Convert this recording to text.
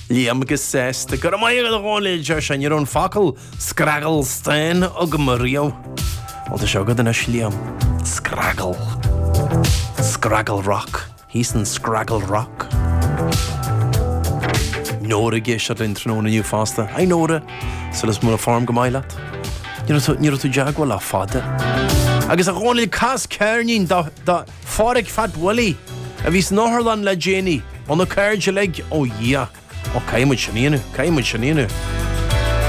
Liam agus sesta gur mai go gáil deir sin ar an facail Scraggle Stein aga Mario. Ó seo go na Liam. Scraggle. Scraggle Rock. He's in Scraggle Rock. Nóra géis ar intro na nniu fásta. Ai Nóra, sulas muna farm go maiile. Níor tú jaagwal a fada. Agus a gáil cas cairnín da fáric fat wali. A vís nóharlan le Jenny. On the carriage leg. Oh yeah. Oh, caiimid sin íanú.